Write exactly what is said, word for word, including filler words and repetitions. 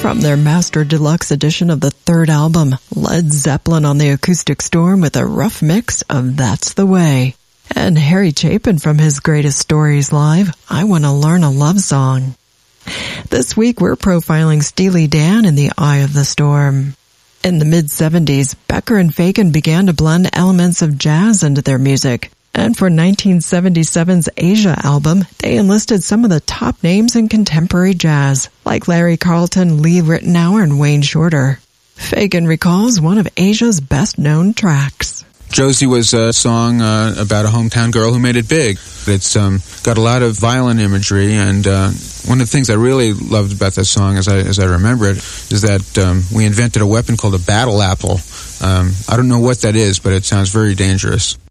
From their Master Deluxe edition of the third album, Led Zeppelin on the Acoustic Storm with a rough mix of That's the Way. And Harry Chapin from his Greatest Stories Live, I Want to Learn a Love Song. This week we're profiling Steely Dan in the Eye of the Storm. In the mid-seventies, Becker and Fagen began to blend elements of jazz into their music. And for nineteen seventy-seven's Asia album, they enlisted some of the top names in contemporary jazz, like Larry Carlton, Lee Ritenour, and Wayne Shorter. Fagen recalls one of Asia's best-known tracks. Josie was a song uh, about a hometown girl who made it big. It's um, got a lot of violent imagery, and uh, one of the things I really loved about that song, as I as I remember it, is that um, we invented a weapon called a battle apple. Um, I don't know what that is, but it sounds very dangerous.